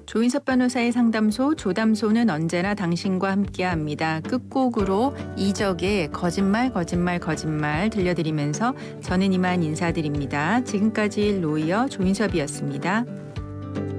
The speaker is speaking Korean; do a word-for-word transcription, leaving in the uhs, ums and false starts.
조인섭 변호사의 상담소 조담소는 언제나 당신과 함께합니다. 끝곡으로 이적의 거짓말 거짓말 거짓말 들려드리면서 저는 이만 인사드립니다. 지금까지 로이어 조인섭이었습니다.